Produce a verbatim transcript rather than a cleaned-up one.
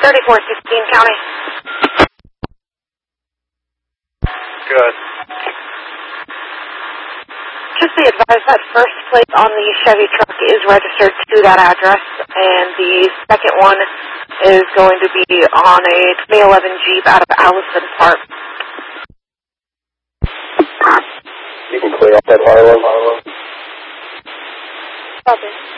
thirty-four sixteen County. Good. Just be advised that first plate on the Chevy truck is registered to that address, and the second one is going to be on a twenty eleven Jeep out of Allison Park. You can clear off that fire alarm. Copy.